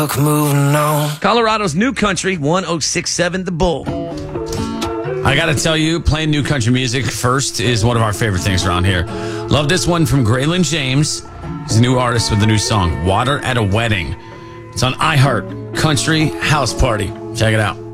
Moving on. Colorado's New Country, 106.7 The Bull. I got to tell you, playing new country music first is one of our favorite things around here. Love this one from Graylin James. He's a new artist with a new song, Water at a Wedding. It's on iHeart Country House Party. Check it out.